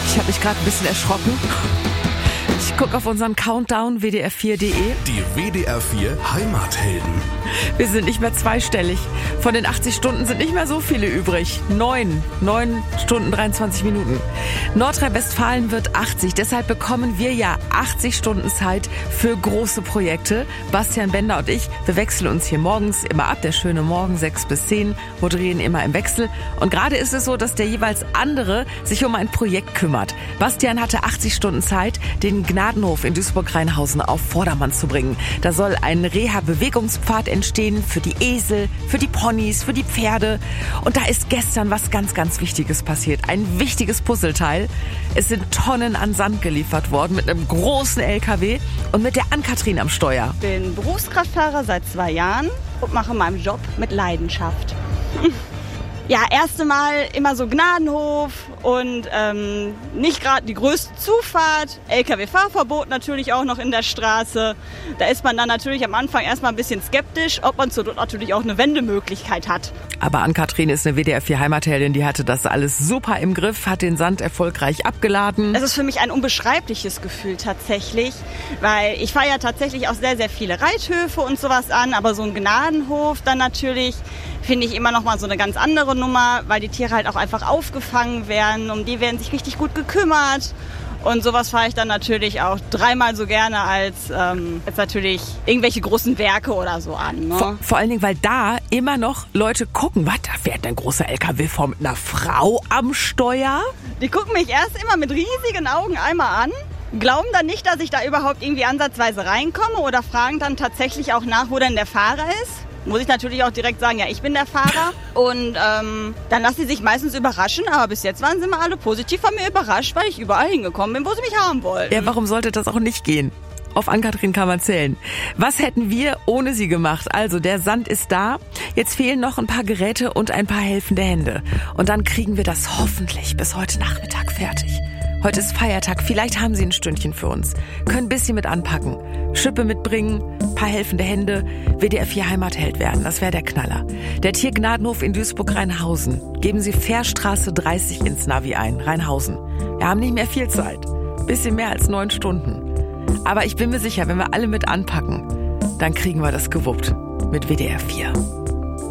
Ich habe mich gerade ein bisschen erschrocken. Ich gucke auf unseren Countdown wdr4.de. Die WDR 4 Heimathelden. Wir sind nicht mehr zweistellig. Von den 80 Stunden sind nicht mehr so viele übrig. 9 Stunden 23 Minuten. Nordrhein-Westfalen wird 80. Deshalb bekommen wir ja 80 Stunden Zeit für große Projekte. Bastian Bender und ich, wir wechseln uns hier morgens immer ab. Der schöne Morgen 6 bis 10, moderieren immer im Wechsel. Und gerade ist es so, dass der jeweils andere sich um ein Projekt kümmert. Bastian hatte 80 Stunden Zeit, den Gnadenhof in Duisburg-Rheinhausen auf Vordermann zu bringen. Da soll ein Reha-Bewegungspfad entstehen für die Esel, für die Ponys, für die Pferde. Und da ist gestern was ganz, ganz Wichtiges passiert. Ein wichtiges Puzzleteil. Es sind Tonnen an Sand geliefert worden mit einem großen LKW und mit der Ann-Kathrin am Steuer. Ich bin Berufskraftfahrer seit 2 Jahren und mache meinen Job mit Leidenschaft. Ja, erste Mal immer so Gnadenhof und nicht gerade die größte Zufahrt. LKW-Fahrverbot natürlich auch noch in der Straße. Da ist man dann natürlich am Anfang erstmal ein bisschen skeptisch, ob man dort natürlich auch eine Wendemöglichkeit hat. Aber Ann-Kathrin ist eine WDR 4 Heimatheldin, die hatte das alles super im Griff, hat den Sand erfolgreich abgeladen. Es ist für mich ein unbeschreibliches Gefühl tatsächlich, weil ich fahre ja tatsächlich auch sehr, sehr viele Reithöfe und sowas an, aber so ein Gnadenhof dann natürlich finde ich immer noch mal so eine ganz andere Nummer, weil die Tiere halt auch einfach aufgefangen werden, um die werden sich richtig gut gekümmert. Und sowas fahre ich dann natürlich auch 3-mal so gerne als natürlich irgendwelche großen Werke oder so an. Ne? Vor allen Dingen, weil da immer noch Leute gucken, was, da fährt ein großer LKW vor mit einer Frau am Steuer? Die gucken mich erst immer mit riesigen Augen einmal an, glauben dann nicht, dass ich da überhaupt irgendwie ansatzweise reinkomme oder fragen dann tatsächlich auch nach, wo denn der Fahrer ist. Muss ich natürlich auch direkt sagen, ja, ich bin der Fahrer. Und dann lassen sie sich meistens überraschen. Aber bis jetzt waren sie immer alle positiv von mir überrascht, weil ich überall hingekommen bin, wo sie mich haben wollten. Ja, warum sollte das auch nicht gehen? Auf Ann-Kathrin kann man zählen. Was hätten wir ohne sie gemacht? Also, der Sand ist da. Jetzt fehlen noch ein paar Geräte und ein paar helfende Hände. Und dann kriegen wir das hoffentlich bis heute Nachmittag fertig. Heute ist Feiertag, vielleicht haben Sie ein Stündchen für uns. Können ein bisschen mit anpacken. Schippe mitbringen, paar helfende Hände, WDR 4 Heimatheld werden, das wäre der Knaller. Der Tiergnadenhof in Duisburg-Rheinhausen. Geben Sie Fährstraße 30 ins Navi ein, Rheinhausen. Wir haben nicht mehr viel Zeit, bisschen mehr als 9 Stunden. Aber ich bin mir sicher, wenn wir alle mit anpacken, dann kriegen wir das gewuppt mit WDR 4.